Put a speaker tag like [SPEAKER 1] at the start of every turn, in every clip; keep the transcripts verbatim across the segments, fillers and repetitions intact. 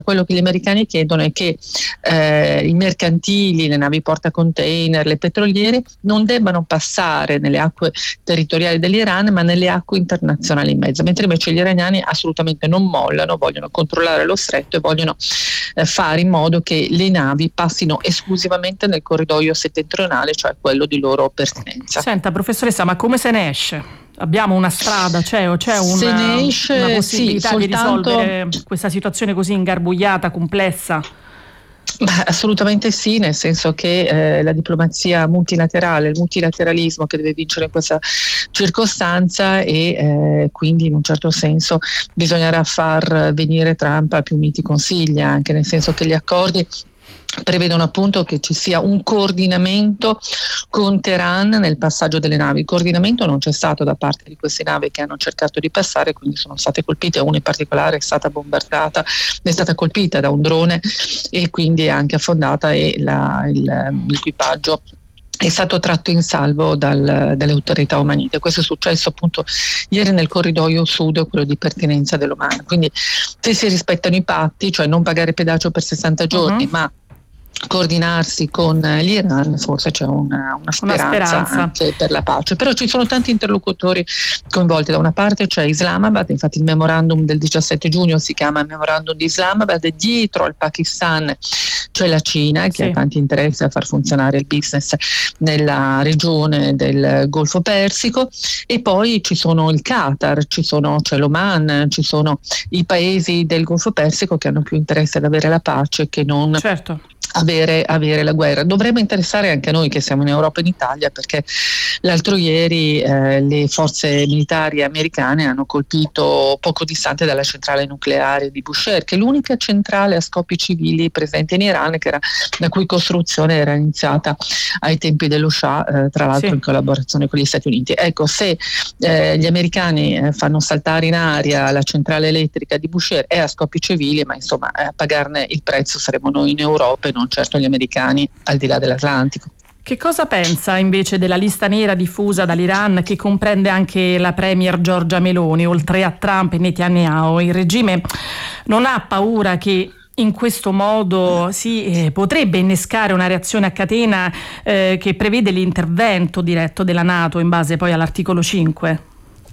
[SPEAKER 1] quello che gli americani chiedono è che eh, i mercantili, le navi portacontainer, le petroliere non debbano passare nelle acque territoriali dell'Iran, ma nelle acque internazionali in mezzo, mentre invece gli iraniani assolutamente non mollano, vogliono controllare lo stretto e vogliono eh, fare in modo che le navi passino esclusivamente nel corridoio settentrionale, cioè quello di loro pertinenza.
[SPEAKER 2] Senta, professoressa, ma come se ne esce? Abbiamo una strada, c'è, o c'è una,
[SPEAKER 1] Se ne esce,
[SPEAKER 2] una possibilità
[SPEAKER 1] sì,
[SPEAKER 2] di
[SPEAKER 1] soltanto...
[SPEAKER 2] risolvere questa situazione così ingarbugliata, complessa?
[SPEAKER 1] Beh, assolutamente sì, nel senso che eh, la diplomazia multilaterale, il multilateralismo che deve vincere in questa circostanza e eh, quindi in un certo senso bisognerà far venire Trump a più miti consigli, anche nel senso che gli accordi prevedono appunto che ci sia un coordinamento con Teheran nel passaggio delle navi. Il coordinamento non c'è stato da parte di queste navi che hanno cercato di passare, quindi sono state colpite, una in particolare è stata bombardata, è stata colpita da un drone e quindi è anche affondata e la, il, l'equipaggio è stato tratto in salvo dal, dalle autorità omanite. Questo è successo appunto ieri nel corridoio sud, quello di pertinenza dell'Oman. Quindi se si rispettano i patti, cioè non pagare pedaggio per sessanta giorni, uh-huh. ma coordinarsi con l'Iran, forse c'è una, una, speranza,
[SPEAKER 2] una speranza
[SPEAKER 1] anche per la pace. Però ci sono tanti interlocutori coinvolti. Da una parte c'è Islamabad, infatti il memorandum del diciassette giugno si chiama memorandum di Islamabad, e dietro al Pakistan c'è la Cina che sì. ha tanti interessi a far funzionare il business nella regione del Golfo Persico, e poi ci sono il Qatar, ci sono, c'è l'Oman, ci sono i paesi del Golfo Persico che hanno più interesse ad avere la pace che non
[SPEAKER 2] certo.
[SPEAKER 1] Avere, avere la guerra. Dovrebbe interessare anche a noi che siamo in Europa e in Italia, perché l'altro ieri eh, le forze militari americane hanno colpito poco distante dalla centrale nucleare di Bushehr, che è l'unica centrale a scopi civili presente in Iran, che era, la cui costruzione era iniziata ai tempi dello Shah, eh, tra l'altro sì. in collaborazione con gli Stati Uniti. Ecco, se eh, gli americani eh, fanno saltare in aria la centrale elettrica di Bushehr è a scopi civili, ma insomma eh, a pagarne il prezzo saremo noi in Europa e non certo gli americani al di là dell'Atlantico.
[SPEAKER 2] Che cosa pensa invece della lista nera diffusa dall'Iran, che comprende anche la premier Giorgia Meloni, oltre a Trump e Netanyahu? Il regime non ha paura che in questo modo si eh, potrebbe innescare una reazione a catena eh, che prevede l'intervento diretto della NATO in base poi all'articolo cinque?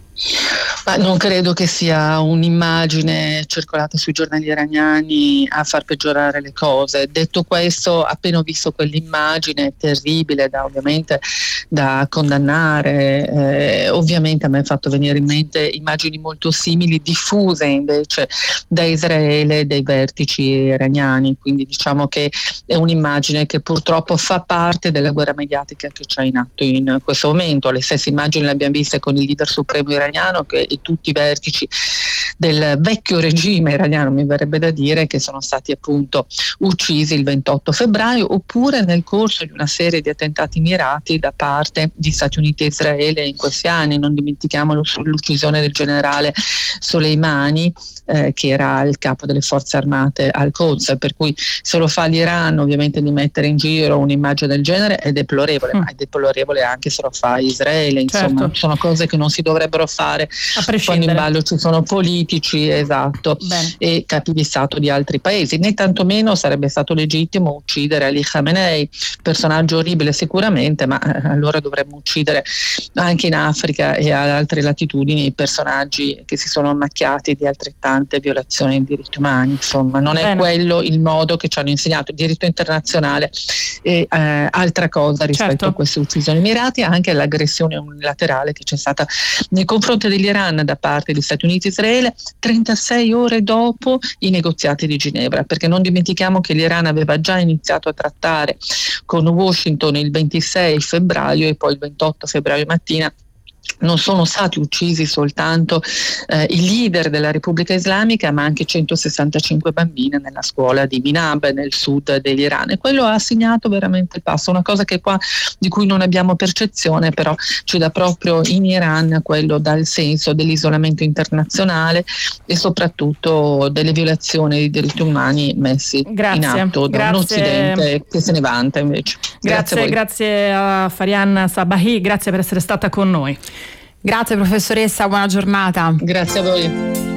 [SPEAKER 1] Ma non credo che sia un'immagine circolata sui giornali iraniani a far peggiorare le cose. Detto questo, appena ho visto quell'immagine terribile da ovviamente da condannare, eh, ovviamente a me ha fatto venire in mente immagini molto simili diffuse invece da Israele dei vertici iraniani, quindi diciamo che è un'immagine che purtroppo fa parte della guerra mediatica che c'è in atto in questo momento. Le stesse immagini le abbiamo viste con il leader supremo iraniano che e tutti i vertici del vecchio regime iraniano, mi verrebbe da dire, che sono stati appunto uccisi il ventotto febbraio, oppure nel corso di una serie di attentati mirati da parte di Stati Uniti e Israele in questi anni. Non dimentichiamo l'uccisione del generale Soleimani, eh, che era il capo delle forze armate al Quds, per cui se lo fa l'Iran ovviamente di mettere in giro un'immagine del genere è deplorevole, mm. ma è deplorevole anche se lo fa Israele, insomma certo. sono cose che non si dovrebbero fare quando in ballo ci sono politici, esatto, Bene. e capi di Stato di altri paesi. Né tantomeno sarebbe stato legittimo uccidere Ali Khamenei, personaggio orribile sicuramente, ma eh, allora dovremmo uccidere anche in Africa e ad altre latitudini i personaggi che si sono macchiati di altrettante violazioni dei diritti umani. Insomma, non Bene. è quello il modo che ci hanno insegnato. Il diritto internazionale è eh, altra cosa rispetto certo. a queste uccisioni mirate, anche all'aggressione unilaterale che c'è stata nei confronti dell'Iran da parte degli Stati Uniti e Israele trentasei ore dopo i negoziati di Ginevra, perché non dimentichiamo che l'Iran aveva già iniziato a trattare con Washington il ventisei febbraio e poi il ventotto febbraio mattina non sono stati uccisi soltanto eh, i leader della Repubblica Islamica, ma anche centosessantacinque bambine nella scuola di Minab nel sud dell'Iran, e quello ha segnato veramente il passo, una cosa che qua di cui non abbiamo percezione, però ci dà proprio in Iran quello dal senso dell'isolamento internazionale e soprattutto delle violazioni dei diritti umani messi
[SPEAKER 2] grazie,
[SPEAKER 1] in atto da un Occidente che se ne vanta invece.
[SPEAKER 2] Grazie, grazie a, grazie a Farian Sabahi, grazie per essere stata con noi.
[SPEAKER 3] Grazie professoressa, buona giornata.
[SPEAKER 1] Grazie a voi.